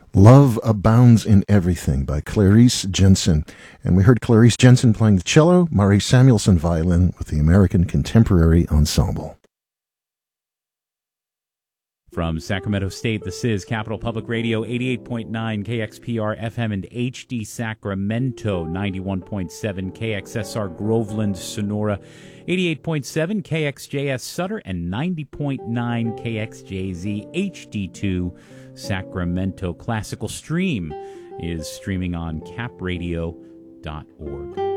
Love Abounds in Everything by Clarice Jensen. And we heard Clarice Jensen playing the cello, Mari Samuelson violin with the American Contemporary Ensemble. From Sacramento State, this is Capital Public Radio, 88.9 KXPR FM and HD Sacramento, 91.7 KXSR Groveland, Sonora, 88.7 KXJS Sutter, and 90.9 KXJZ HD2 Sacramento. Classical Stream is streaming on capradio.org.